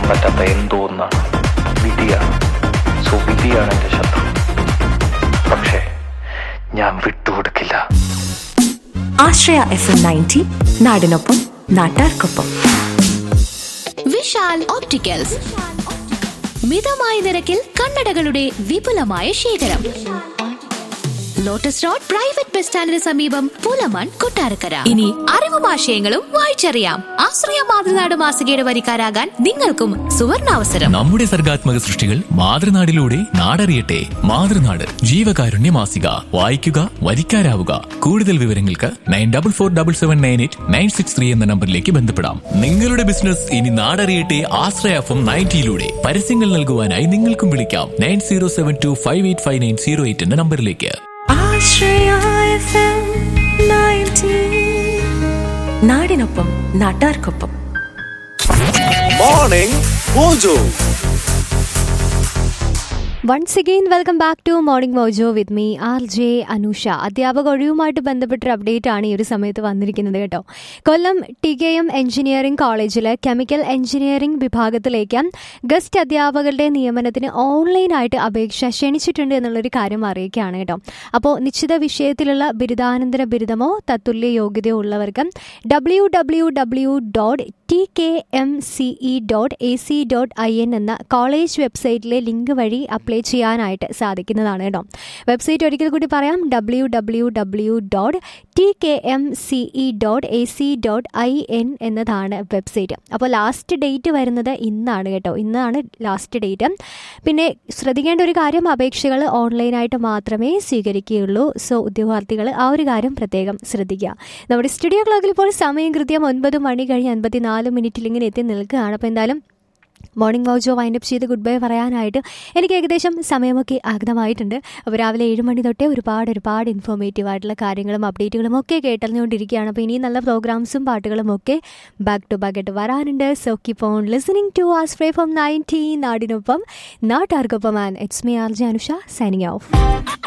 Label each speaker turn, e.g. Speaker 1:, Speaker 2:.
Speaker 1: പറ്റാത്ത എന്തോ ഒന്നാണ്, വിധിയാണ്. സോ വിധിയാണ് എൻ്റെ ശത്രു. പക്ഷേ ഞാൻ വിട്ടുകൊടുക്കില്ല.
Speaker 2: ആശ്രയ FM 90 നാടിനൊപ്പം നാട്ടാർക്കൊപ്പം.
Speaker 3: വിശാൽ ഓപ്റ്റിക്കൽസ്, മിതമായ നിരക്കിൽ കണ്ണടകളുടെ വിപുലമായ ശേഖരം. ലോട്ടസ് റോഡ് പ്രൈവറ്റ് ബസ് സ്റ്റാൻഡിന് സമീപം, പുലമൺ, കൊട്ടാരക്കര. ഇനി അറിവും ആശയങ്ങളും വായിച്ചറിയാം. ആശ്രയ മാതൃനാട് മാസികയുടെ വരിക്കാരാകാൻ നിങ്ങൾക്കും സുവർണാവസരം.
Speaker 4: നമ്മുടെ സർഗാത്മക സൃഷ്ടികൾ മാതൃനാടിലൂടെ നാടറിയട്ടെ. മാതൃനാട് ജീവകാരുണ്യ മാസിക. വായിക്കുക, വരിക്കാരാവുക. കൂടുതൽ വിവരങ്ങൾക്ക് 9447798963 എന്ന നമ്പറിലേക്ക് ബന്ധപ്പെടാം. നിങ്ങളുടെ ബിസിനസ് ഇനി നാടറിയട്ടെ. ആശ്രയ FM 90 പരസ്യങ്ങൾ നൽകുവാനായി നിങ്ങൾക്കും വിളിക്കാം 9072585908 എന്ന നമ്പറിലേക്ക്.
Speaker 2: ആശ്രയ FM 90 നാടിനൊപ്പം നാട്ടാർക്കൊപ്പം.
Speaker 5: Morning mojo.
Speaker 6: Once again welcome back to morning mojo with me RJ Anusha. അധ്യാപക ഒഴിവുമായിട്ട് ബന്ധപ്പെട്ടൊരു അപ്ഡേറ്റ് ആണ് ഈ ഒരു സമയത്ത് വന്നിരിക്കുന്നത് കേട്ടോ. കൊല്ലം TKM എഞ്ചിനീയറിംഗ് കോളേജിലെ കെമിക്കൽ എഞ്ചിനീയറിംഗ് വിഭാഗത്തിലേക്ക് ഗസ്റ്റ് അധ്യാപകരുടെ നിയമനത്തിന് ഓൺലൈനായിട്ട് അപേക്ഷ ക്ഷണിച്ചിട്ടുണ്ട് എന്നുള്ളൊരു കാര്യം അറിയിക്കുകയാണ് കേട്ടോ. അപ്പോൾ നിശ്ചിത വിഷയത്തിലുള്ള ബിരുദാനന്തര ബിരുദമോ തത്തുല്യ യോഗ്യതയോ ഉള്ളവർക്ക് www.tkmce.ac.in എന്ന കോളേജ് വെബ്സൈറ്റിലെ ലിങ്ക് വഴി അപ്ലൈ ചെയ്യാനായിട്ട് സാധിക്കുന്നതാണ് കേട്ടോ. വെബ്സൈറ്റ് ഒരിക്കൽ കൂടി പറയാം, www.tkmce.ac.in എന്നതാണ് വെബ്സൈറ്റ്. അപ്പോൾ ലാസ്റ്റ് ഡേറ്റ് വരുന്നത് ഇന്നാണ് കേട്ടോ. ഇന്നാണ് ലാസ്റ്റ് ഡേറ്റ്. പിന്നെ ശ്രദ്ധിക്കേണ്ട ഒരു കാര്യം, അപേക്ഷകൾ ഓൺലൈനായിട്ട് മാത്രമേ സ്വീകരിക്കുകയുള്ളൂ. സോ ഉദ്യോഗാർത്ഥികൾ ആ ഒരു കാര്യം പ്രത്യേകം ശ്രദ്ധിക്കുക. നമ്മുടെ സ്റ്റുഡിയോ ക്ലോക്കിൽ ഇപ്പോൾ സമയം കൃത്യം 9 മണി കഴിഞ്ഞ് 54 മിനിറ്റിൽ ഇങ്ങനെ എത്തി നിൽക്കുകയാണ്. അപ്പോൾ എന്തായാലും മോർണിംഗ് മോജോ വൈൻഡപ്പ് ചെയ്ത് ഗുഡ് ബൈ പറയാനായിട്ട് എനിക്ക് ഏകദേശം സമയമൊക്കെ ആഗതമായിട്ടുണ്ട്. അപ്പോൾ രാവിലെ 7 മണി തൊട്ടേ ഒരുപാട് ഇൻഫോർമേറ്റീവ് ആയിട്ടുള്ള കാര്യങ്ങളും അപ്ഡേറ്റുകളും ഒക്കെ കേട്ടറിഞ്ഞുകൊണ്ടിരിക്കുകയാണ്. അപ്പോൾ ഇനി നല്ല പ്രോഗ്രാംസും പാട്ടുകളും ഒക്കെ ബാക്ക് ടു ബാക്ക് ആയിട്ട് വരാനുണ്ട്. So keep on listening to Ashraya FM 90 നാടിനൊപ്പം നാട്ടാർക്കൊപ്പം. And it's me RJ Anusha signing off.